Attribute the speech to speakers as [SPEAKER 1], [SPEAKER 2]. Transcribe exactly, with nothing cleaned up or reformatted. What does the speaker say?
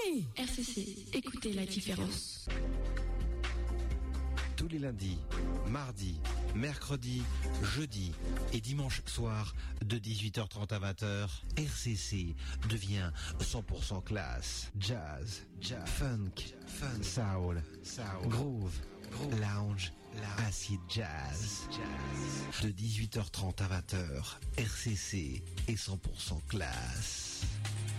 [SPEAKER 1] Oui. R C C, écoutez la différence.
[SPEAKER 2] Tous les lundis, mardis, mercredis, jeudis et dimanche soir de dix-huit heures trente à vingt heures, R C C devient cent pour cent classe. Jazz, jazz, funk, fun, soul, soul, groove, groove, lounge, acid jazz. jazz. De dix-huit heures trente à vingt heures, R C C est cent pour cent classe.